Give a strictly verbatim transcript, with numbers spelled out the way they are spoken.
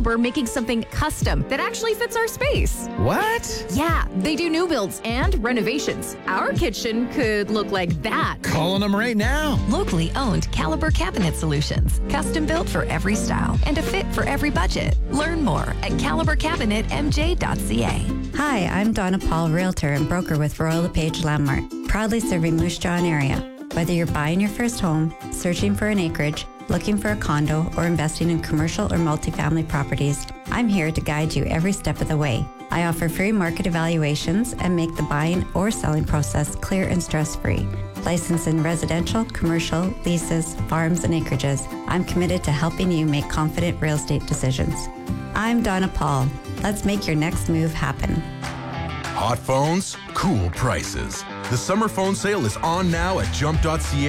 Caliber making something custom that actually fits our space. What? Yeah, they do new builds and renovations. Our kitchen could look like that. Calling them right now. Locally owned Caliber Cabinet Solutions. Custom built for every style and a fit for every budget. Learn more at caliber cabinet m j dot c a. Hi, I'm Donna Paul, Realtor and broker with Royal LePage Landmark, proudly serving Moose Jaw and area. Whether you're buying your first home, searching for an acreage, looking for a condo, or investing in commercial or multifamily properties, I'm here to guide you every step of the way. I offer free market evaluations and make the buying or selling process clear and stress-free. Licensed in residential, commercial, leases, farms, and acreages, I'm committed to helping you make confident real estate decisions. I'm Donna Paul. Let's make your next move happen. Hot phones, cool prices. The summer phone sale is on now at jump dot c a